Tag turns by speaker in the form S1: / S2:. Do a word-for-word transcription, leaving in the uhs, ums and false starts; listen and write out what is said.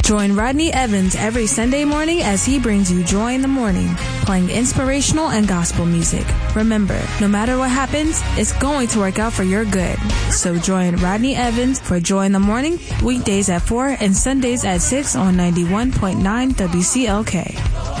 S1: Join Rodney Evans every Sunday morning as he brings you Joy in the Morning, playing inspirational and gospel music. Remember, no matter what happens, it's going to work out for your good. So join Rodney Evans for Joy in the Morning, weekdays at four and Sundays at six on ninety-one point nine W C L K.